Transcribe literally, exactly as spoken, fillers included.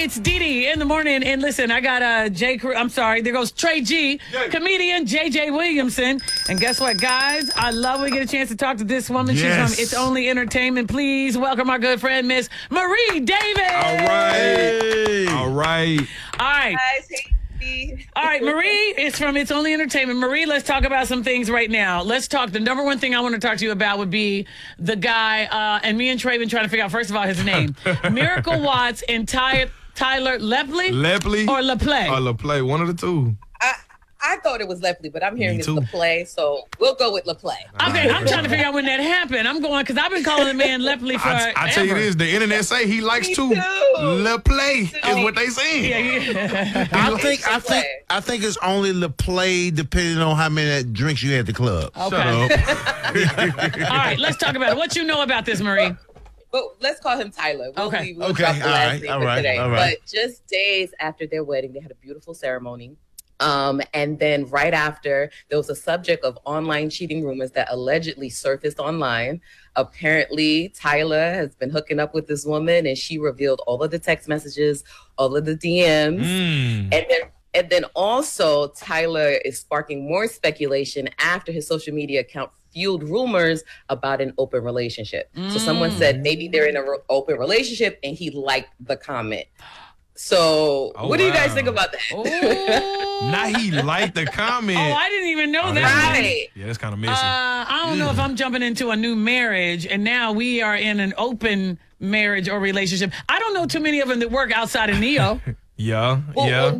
It's Dee Dee in the morning. And listen, I got uh, Jay, I'm sorry, there goes Trey G, Yay. comedian J J Williamson. And guess what, guys? I love we get a chance to talk to this woman. Yes. She's from It's Only Entertainment. Please welcome our good friend, Miss Marie Davis. All right. Hey. All right. All right. Guys, hey. All right, Marie is from It's Only Entertainment. Marie, let's talk about some things right now. Let's talk. The number one thing I want to talk to you about would be the guy, uh, and me and Trey been trying to figure out, first of all, his name. Miracle Watts and Ty, Tyler Lepley? Lepley. Or LaPlay? Or LaPlay, one of the two. I, I thought it was Lepley, but I'm hearing Me it's too. LaPlay, so we'll go with LaPlay. Okay, I'm trying to figure out when that happened. I'm going, because I've been calling the man Lepley for I, I tell you this, the internet say he likes Me to too. LaPlay is too. what they saying. Yeah, yeah. I think I LaPlay. think I think it's only the play depending on how many drinks you had at the club. Okay. Shut up. All right, let's talk about it. What you know about this, Marie? But let's call him Tyler. We'll Okay. leave- we'll Okay, drop the all last right, name all for right, today. all right. But just days after their wedding, they had a beautiful ceremony. Um, and then right after, there was a subject of online cheating rumors that allegedly surfaced online. Apparently, Tyler has been hooking up with this woman, and she revealed all of the text messages, all of the D Ms, Mm. and then and then also Tyler is sparking more speculation after his social media account fueled rumors about an open relationship. So someone said maybe they're in an re- open relationship, and he liked the comment. So, Oh, what do you guys wow. think about that? Oh, Now he liked the comment. oh, I didn't even know Oh, that. that's- Right. Yeah, that's kind of messy. Uh, I don't know if I'm jumping into a new marriage and now we are in an open marriage or relationship. I don't know too many of them that work outside of Neo. yeah, Well, yeah. well,